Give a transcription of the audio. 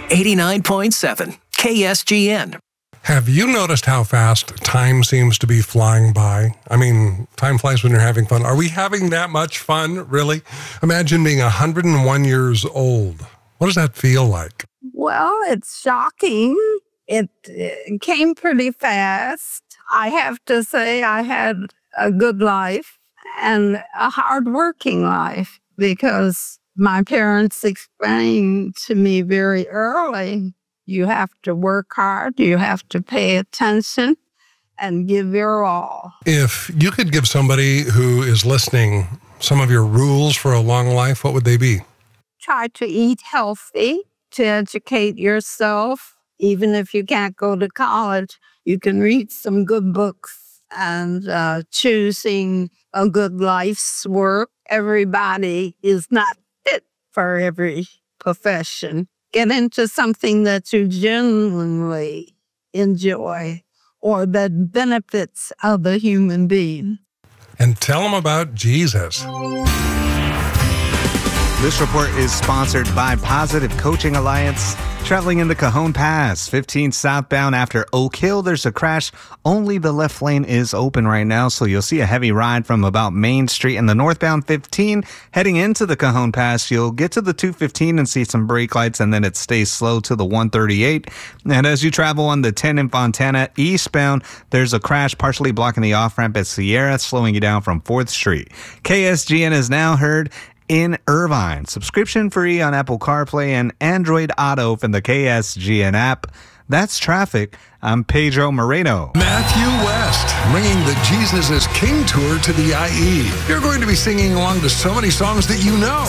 89.7 KSGN. Have you noticed how fast time seems to be flying by? I mean, time flies when you're having fun. Are we having that much fun, really? Imagine being 101 years old. What does that feel like? Well, it's shocking. It came pretty fast. I have to say I had a good life and a hardworking life because my parents explained to me very early, you have to work hard, you have to pay attention, and give your all. If you could give somebody who is listening some of your rules for a long life, what would they be? Try to eat healthy, to educate yourself. Even if you can't go to college, you can read some good books and choosing a good life's work. Everybody is not fit for every profession. Get into something that you genuinely enjoy or that benefits other human beings. And tell them about Jesus. This report is sponsored by Positive Coaching Alliance. Traveling in the Cajon Pass, 15 southbound after Oak Hill, there's a crash. Only the left lane is open right now, so you'll see a heavy ride from about Main Street in the northbound 15. Heading into the Cajon Pass, you'll get to the 215 and see some brake lights, and then it stays slow to the 138. And as you travel on the 10 in Fontana eastbound, there's a crash partially blocking the off-ramp at Sierra, slowing you down from 4th Street. KSGN is now heard in Irvine. Subscription free on Apple CarPlay and Android Auto from the KSGN app. That's traffic. I'm Pedro Moreno. Matthew West, bringing the Jesus is King tour to the IE. You're going to be singing along to so many songs that you know.